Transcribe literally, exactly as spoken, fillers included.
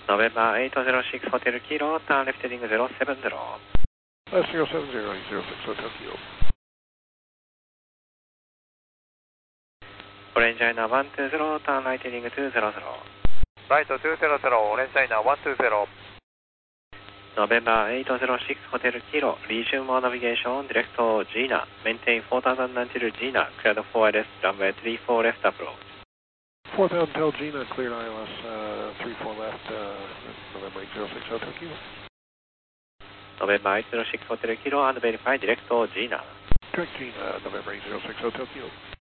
November eight zero six Hotel Kilo, turn left heading zero seven zero. Uh, zero seven zero, zero six Hotel Kilo. Orange China one two zero, turn right heading two zero zero. Right two zero zero, Orange China one two zero. November eight zero six Hotel Kilo, resume more navigation, direct to Gina, maintain four thousand until Gina, cleared for I L S, runway three four left approach. four thousand till Gina, cleared I L S, uh, three four left, uh, November eight zero six Hotel Kilo. November eight zero six Hotel Kilo, and verify direct to Gina. Correct Gina, November eight zero six Hotel Kilo.